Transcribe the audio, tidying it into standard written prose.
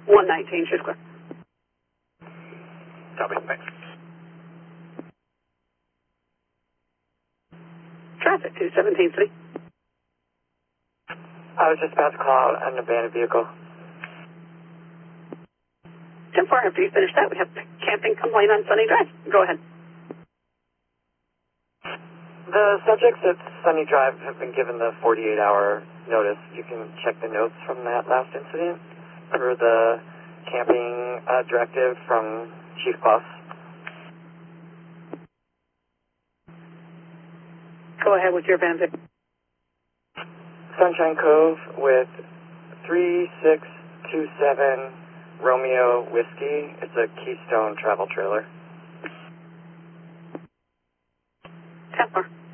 119, shoot clear. Copy, thanks. Traffic, 217 City. I was just about to call out an abandoned vehicle. 10-4, after you finish that, we have camping complaint on Sunny Drive. Go ahead. The subjects at Sunny Drive have been given the 48-hour notice. You can check the notes from that last incident for the camping directive from Chief Boss. Go ahead with your van. Sunshine Cove with 3627 Romeo Whiskey. It's a Keystone travel trailer. 10-4.